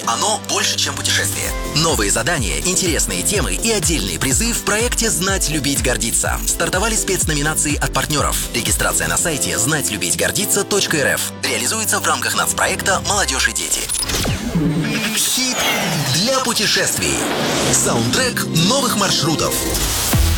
Оно больше, чем путешествие. Новые задания, интересные темы и отдельные призы в проекте «Знать, любить, гордиться». Стартовали спецноминации от партнеров. Регистрация на сайте знать-любить-гордиться.рф. Реализуется в рамках нацпроекта «Молодежь и дети». Хит для путешествий. Саундтрек новых маршрутов.